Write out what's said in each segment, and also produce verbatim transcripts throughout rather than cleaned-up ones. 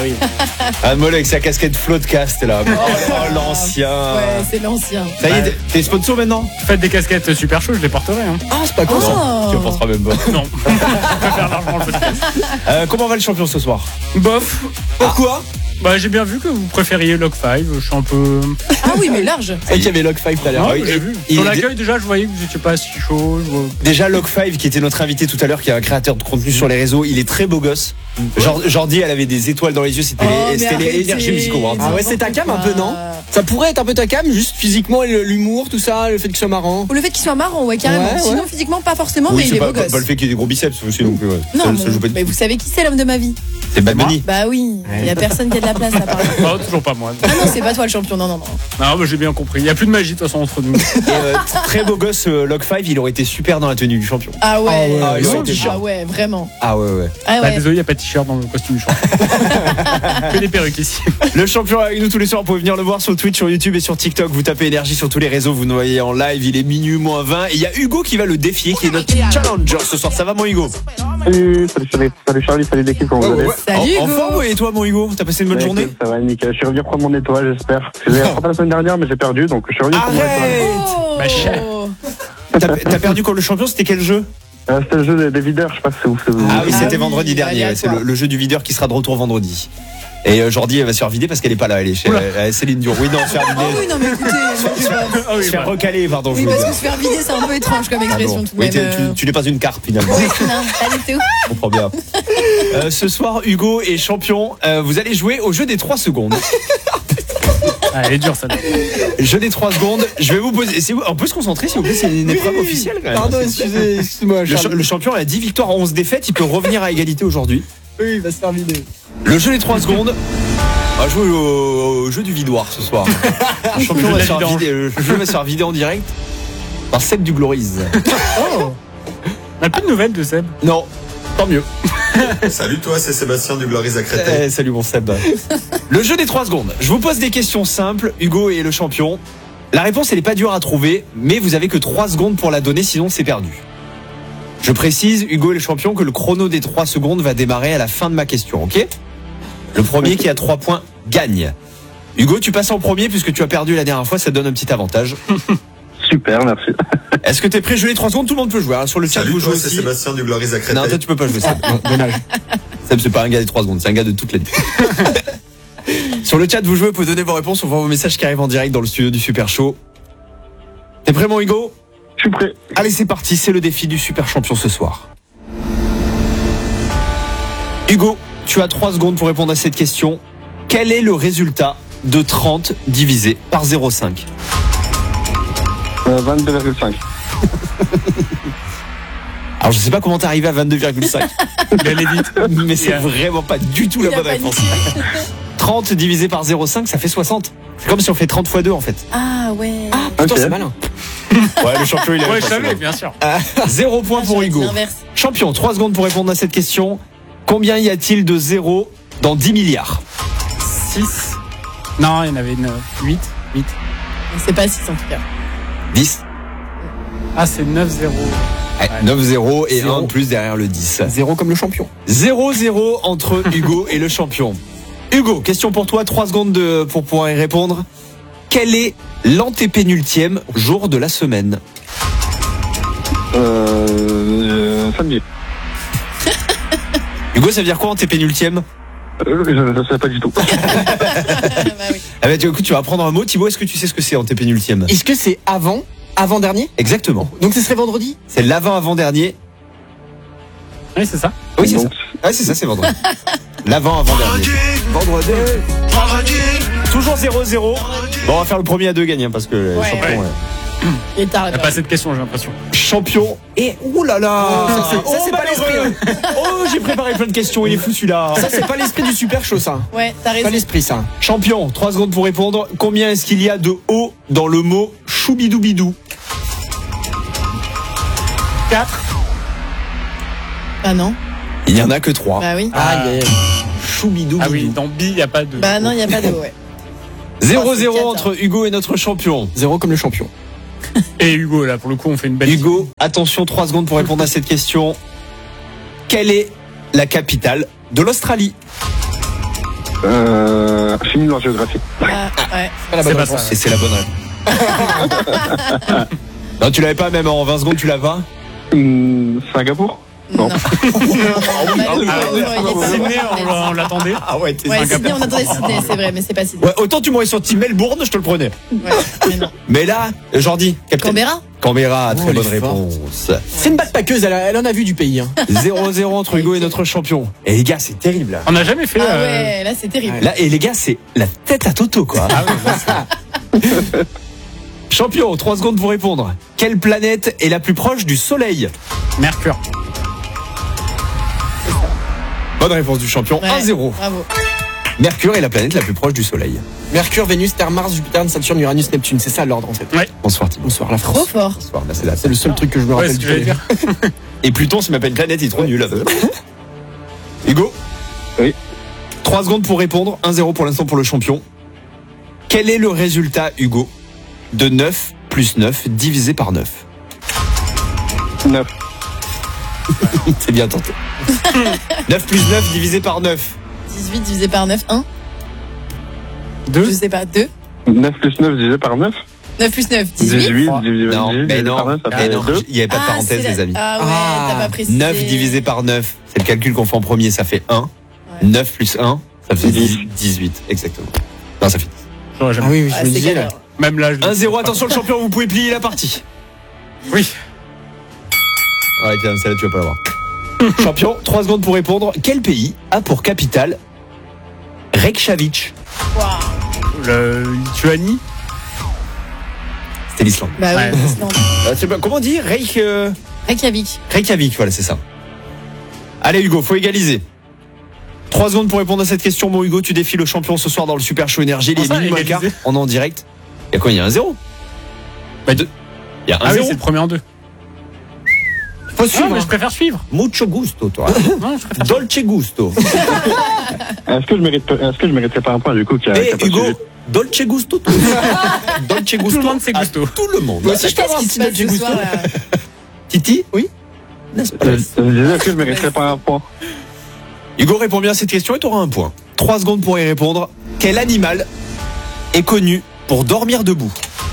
oui. Un Molo avec sa casquette Floatcast là. Oh, l'ancien. Ouais, c'est l'ancien. Ça y est, Ouais. t'es sponsor maintenant? Faites des casquettes super chaudes, je les porterai. Hein. Ah, c'est pas con. Oh. Non, tu en penseras même pas. Non, je préfère largement le podcast. Euh, comment va le champion ce soir? Bof. Pourquoi? Bah, j'ai bien vu que vous préfériez Log cinq. Je suis un peu. Ah oui, mais large. C'est qu'il y avait Log cinq tout à l'heure. Non, Ah oui, j'ai et- vu. et- Sur l'accueil, déjà, je voyais que vous étiez pas si chaud. Je vois- Déjà Log cinq qui était notre invité tout à l'heure, qui est un créateur de contenu sur les réseaux, il est très beau gosse. Jor- Jordi, elle avait des étoiles dans les yeux, c'était Oh, les, mais c'était les arrêtez. Energy Music Awards. Ah ouais, c'est ta cam un peu, non? Ça pourrait être un peu ta cam, juste physiquement, le- l'humour, tout ça, le fait qu'il soit marrant. Ou le fait qu'il soit marrant, ouais, carrément. Ouais, ouais. Sinon, physiquement, pas forcément, Oui, mais il c'est est pas, beau pas, gosse. pas le fait qu'il ait des gros biceps aussi, donc ouais, Non, ça, bon, ça joue pas du mais tout. vous savez qui c'est l'homme de ma vie? C'est Bad Bunny. Bah oui, il y a personne qui a de la place là par exemple. Oh, toujours pas moi. Ah non, c'est pas toi le champion, non, non, non. Non, mais j'ai bien compris. Il n'y a plus de magie de toute façon entre nous. Et, euh, très beau gosse, euh, Log cinq, il aurait été super dans la tenue du champion. Ah ouais, Ah ouais, Ah, il aurait été ah ouais, vraiment. Ah ouais, ouais. Ah Bah, ouais. désolé, il n'y a pas de t-shirt dans le costume du champion. Que des perruques ici. Le champion est avec nous tous les soirs, vous pouvez venir le voir sur Twitch, sur YouTube et sur TikTok. Vous tapez énergie sur tous les réseaux, vous nous voyez en live, il est minuit moins vingt. Et il y a Hugo qui va le défier, qui est notre challenger ce soir. Ça va mon Hugo? Salut, salut, salut, salut Charlie, salut l'équipe, comment vous allez? Salut en, en Hugo. forme et toi mon Hugo? T'as passé une bonne Ouais, journée? écoute, Ça va nickel, je suis revenu prendre mon étoile, j'espère. J'ai rattrapé la semaine dernière, mais j'ai perdu, donc je suis revenu prendre mon étoile. Arrête! Oh. Bah, cher. T'as t'as perdu comme le champion, c'était quel jeu? Euh, C'était le jeu des, des videurs, je sais pas si c'est ouf. c'est- Ah oui, Ah c'était oui, vendredi dernier, ouais, c'est le, le jeu du videur qui sera de retour vendredi. Et euh, Jordi elle va se faire vider parce qu'elle est pas là, elle est chez euh, Céline Dion. Oui, non, se faire Oh vider. oui, non, mais écoutez, c'est pas- Ah oui, Se faire bah. recaler, pardon, je oui, veux parce dire. que se faire vider, c'est un peu étrange comme Ah expression bon. tout de Oui, même. t'es- euh. tu, tu n'es pas une carte finalement. Ouais, non, allez, t'es où? Je comprends bien. Euh, ce soir, Hugo est champion. Euh, vous allez jouer au jeu des trois secondes. Ah, elle est dure, ça. Jeu des trois secondes. Je vais vous poser. c'est- On peut se concentrer, s'il vous plaît. C'est une épreuve officielle quand même. Pardon, excusez, excuse-moi, Le, cha- Charles. le champion a dix victoires, onze défaites. Il peut revenir à égalité aujourd'hui. Oui, il va se faire vider. Le jeu des trois secondes. On va jouer au, au jeu du vidoir ce soir. Le champion Le jeu va de se la faire vidange. vider, le jeu va se faire vider en direct par Seb du Glories. On n'a plus de nouvelles de Seb. Non, tant mieux. Salut toi, c'est Sébastien du Glories à Créteil. Eh, salut mon Seb. Le jeu des trois secondes. Je vous pose des questions simples. Hugo est le champion. La réponse, elle n'est pas dure à trouver, mais vous avez que trois secondes pour la donner, sinon c'est perdu. Je précise, Hugo est le champion, que le chrono des trois secondes va démarrer à la fin de ma question, ok? Le premier qui a trois points gagne. Hugo, tu passes en premier puisque tu as perdu la dernière fois, ça te donne un petit avantage. Super, merci. Est-ce que t'es prêt? Jeu les trois secondes, tout le monde peut jouer. hein. Sur le chat, Salut vous toi, jouez c'est aussi. Sébastien du Glories à Créteil. Non, toi tu peux pas jouer Seb. Dommage. Seb, c'est pas un gars des trois secondes, c'est un gars de toute la nuit. Sur le chat, vous jouez, vous pouvez donner vos réponses, on voit vos messages qui arrivent en direct dans le studio du Super Show. T'es prêt mon Hugo? Je suis prêt. Allez, c'est parti, c'est le défi du Super Champion ce soir. Hugo, tu as trois secondes pour répondre à cette question. Quel est le résultat de trente divisé par zéro virgule cinq? Euh, vingt-deux virgule cinq. Alors je sais pas comment t'es arrivé à vingt-deux virgule cinq, Il allait vite. mais c'est Yeah. vraiment pas du tout Il la a bonne réponse. paniqué. trente divisé par zéro virgule cinq, ça fait soixante. C'est comme si on fait trente fois deux en fait. Ah ouais. Ah, putain, Ok. c'est malin. Ouais, le champion il est Ouais, je savais, bien sûr. Zéro point pour J'aurais dit Hugo. l'inverse. Champion, trois secondes pour répondre à cette question. Combien y a-t-il de zéros dans dix milliards? six. Non, il y en avait une. huit. huit. C'est pas six en tout cas. dix. Ah, c'est neuf zéro. Ouais, neuf zéro et Zéro. un de plus derrière le dix. Zéro comme le champion. zéro zéro entre Hugo et le champion. Hugo, question pour toi, trois secondes de, pour pouvoir y répondre. Quel est l'antépénultième jour de la semaine? Euh, euh, samedi. Hugo, ça veut dire quoi antépénultième? Euh, je ne sais pas du tout. bah oui. Ah bah, tu, écoute, tu vas apprendre un mot. Thibaut, est-ce que tu sais ce que c'est antépénultième? Est-ce que c'est avant, avant-dernier? Exactement. Donc ce serait vendredi? C'est l'avant-avant-dernier. Oui, c'est ça. Oui, c'est ça. Donc, Ouais, c'est ça, c'est vendredi. L'avant-avant-dernier. Vendredi. Toujours zéro zéro. Bon, on va faire le premier à deux gagnants parce que le Ouais. champion, Ouais. ouais. Et tard, Il n'y a pas assez de questions, j'ai l'impression. champion. Et ouh là là. Ça, c'est- ça, c'est pas malheureux. Oh, j'ai préparé plein de questions. Il est fou celui-là. Ça, c'est pas l'esprit du super show, ça. Ouais, t'as Pas raison. l'esprit, ça. Champion, trois secondes pour répondre. Combien est-ce qu'il y a de O dans le mot choubidoubidou? quatre. Bah non. Il n'y en a que trois. Bah oui. Ah, yeah. Choubidoubidou. Ah oui, dans B, il n'y a pas de. Bah non, il y a pas de ouais. zéro zéro Oh, c'est entre Hugo et notre champion. Zéro comme le champion. Et Hugo, là, pour le coup, on fait une belle. Hugo, attention, trois secondes pour répondre à cette question. Quelle est la capitale de l'Australie? Euh, chimie en géographie. Ah, ouais. Pas la bonne C'est pas réponse. ça. Et c'est la bonne réponse. Non, tu l'avais pas, même en vingt secondes, tu l'as pas. Hum, Singapour. Non. Non. Non, malheureusement, il est pas Sydney, bon. on, on l'attendait. Ah ouais, t'es Ouais, Sydney, on attendait Sydney, c'est vrai, mais c'est pas Sydney. Ouais, autant tu m'aurais sorti Melbourne, je te le prenais. Ouais, mais non. Mais là, Jordi, capitaine. Canberra. Canberra, très Oh, bonne elle est forte. réponse. C'est une backpackeuse, elle, a- elle en a vu du pays. Hein. zéro zéro entre Hugo et notre champion. Et les gars, c'est terrible là. On n'a jamais fait. Ah euh, ouais, là c'est terrible. Là, et les gars, c'est la tête à Toto, quoi. Ah ouais, Champion, trois secondes pour répondre. Quelle planète est la plus proche du Soleil? Mercure. Bonne réponse du champion, Ouais, un zéro. Bravo. Mercure est la planète la plus proche du Soleil. Mercure, Vénus, Terre, Mars, Jupiter, Saturne, Uranus, Neptune. C'est ça l'ordre en fait. Ouais. Bonsoir Thibaut. Bonsoir la Trop France. fort. Bonsoir, là c'est la C'est le seul truc que je me Ouais, rappelle c'est ce du que j'allais collège. dire. Et Pluton, c'est ma peine planète, il est trop nul. Hugo. Oui. trois secondes pour répondre, un zéro pour l'instant pour le champion. Quel est le résultat, Hugo, de neuf plus neuf divisé par neuf? neuf. C'est bien tenté. neuf plus neuf divisé par neuf. dix-huit divisé par neuf, un. Deux. Je sais pas, deux. neuf plus neuf divisé par neuf. neuf plus neuf, dix-huit. dix-huit divisé Non, dix-huit mais divisé non, par neuf, ça mais fait non, deux. il n'y avait pas de Ah, parenthèse, c'est les la- amis. Ah ouais, Ah, t'as pas précisé. neuf divisé par neuf, c'est le calcul qu'on fait en premier, ça fait un. Ouais. neuf plus un, ça fait dix. dix-huit, exactement. Non, ça fait J'aurais Ah jamais. oui, oui, je Ah, me c'est disais là. galère. Même là. je- un zéro, attention le champion, vous pouvez plier la partie. Oui. Ouais, tiens, celle-là, tu vas pas l'avoir. Champion, trois secondes pour répondre. Quel pays a pour capitale Reykjavik? Waouh. Le Lituanie. C'était l'Islande. Bah Ouais. oui, Islande. Euh, c'est pas- comment on dit Reykj... euh, Reykjavik. Reykjavik, voilà, c'est ça. Allez Hugo, faut égaliser. Trois secondes pour répondre à cette question. Mon Hugo, tu défies le champion ce soir dans le Super Show Énergie. Il Comment est ça, minuit moins le quart. égaliser On est en direct. Il y a quoi? Il y a un zéro. Bah, deux. Il y a un Ah oui, zéro. c'est le premier en deux. Faut Ah, suivre. mais hein. je préfère suivre. Mucho gusto, toi. Non, je préfère. Dolce gusto. Est-ce que je mérite, est-ce que je mériterais pas un point du coup qui a, Et qui a pas Hugo, suivi Dolce gusto. tout. Dolce gusto. Tout le monde sait à gusto. Tout le monde. Moi aussi, je peux avoir un Qu'est-ce qui petit se passe Dolce ce Gusto. soir, là Titi? Oui. Je je disais, est-ce que je mériterais pas un point? Hugo répond bien à cette question et tu auras un point. Trois secondes pour y répondre. Quel animal est connu pour dormir debout?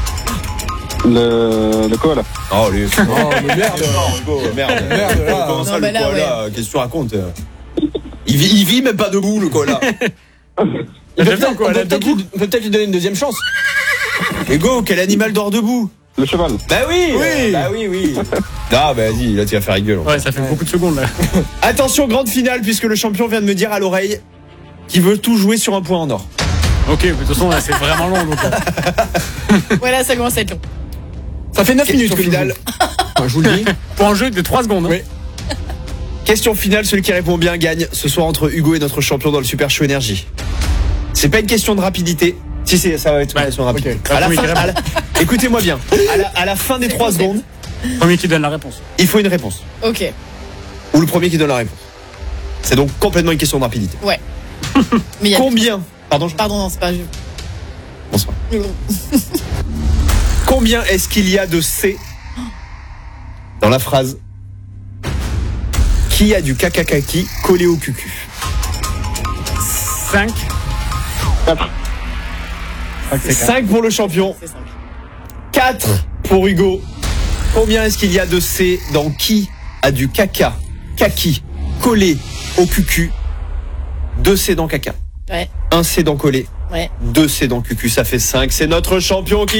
Le, le koala. Oh, lui. Oh, mais merde. Hugo, merde. Merde, là. Comment ça, Non, le bah là, koala? Qu'est-ce que tu racontes? il vit, il vit même pas debout, le koala. On J'aime peut bien peut-être quoi, on là, peut peut-être debout. lui, on peut peut-être lui donner une deuxième chance. Hugo, quel animal dort debout? Le cheval. Bah oui. Oui. Bah oui, oui. Ah, bah vas-y, là tu vas faire la gueule. Ouais, ça fait beaucoup de secondes là. Attention, grande finale, puisque le champion vient de me dire à l'oreille qu'il veut tout jouer sur un point en or. Ok, mais de toute façon, là, c'est vraiment long. Donc, euh, Ouais, là, ça commence à être long. Ça fait neuf minutes Question que je finale. joue. Enfin, je vous le dis. pour un jeu de trois secondes. hein. Oui. Question finale, celui qui répond bien gagne ce soir entre Hugo et notre champion dans le Super Show Énergie. C'est pas une question de rapidité. Si, c'est, ça va être une Ouais, question de rapidité. ok. À la Oui, fin- carrément. à la- écoutez-moi bien. À la, à la fin des trois secondes, Premier qui donne la réponse. il faut une réponse. Ok. Ou le premier qui donne la réponse. C'est donc complètement une question de rapidité. Ouais. Mais il y a... Combien Pardon, je... Pardon, non, c'est pas... je- Bonsoir. Combien est-ce qu'il y a de C dans la phrase qui a du kakakaki collé au cucu? cinq. quatre. cinq pour le champion, C'est simple. quatre pour Hugo. Combien est-ce qu'il y a de C dans qui a du caca, kaki, collé au cucu? deux C dans caca, Ouais, un C dans collé, ouais. deux C dans cucu, ça fait cinq. C'est notre champion qui